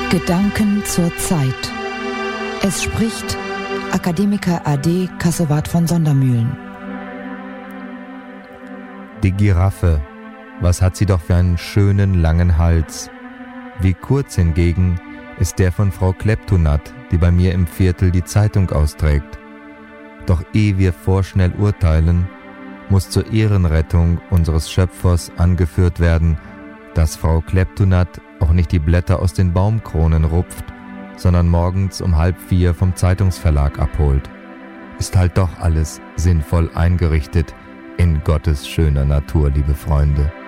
Gedanken zur Zeit. Es spricht Akademiker AD Kassowat von Sondermühlen. Die Giraffe, was hat sie doch für einen schönen langen Hals. Wie kurz hingegen ist der von Frau Kleptunat, die bei mir im Viertel die Zeitung austrägt. Doch ehe wir vorschnell urteilen, muss zur Ehrenrettung unseres Schöpfers angeführt werden, dass Frau Kleptunat auch nicht die Blätter aus den Baumkronen rupft, sondern morgens um 3:30 vom Zeitungsverlag abholt. Ist halt doch alles sinnvoll eingerichtet in Gottes schöner Natur, liebe Freunde.